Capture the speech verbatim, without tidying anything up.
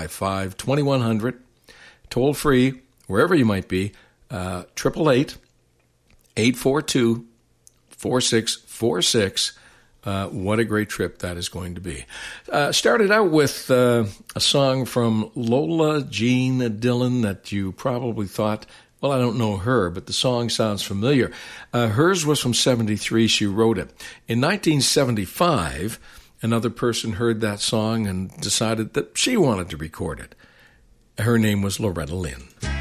five five, two one zero zero, toll free, wherever you might be, uh, eight eight eight, eight four two, four six four six. Uh, what a great trip that is going to be. Uh, started out with uh, a song from Lola Jean Dillon that you probably thought, well, I don't know her, but the song sounds familiar. Uh, hers was from seventy-three. She wrote it. In nineteen seventy-five, another person heard that song and decided that she wanted to record it. Her name was Loretta Lynn.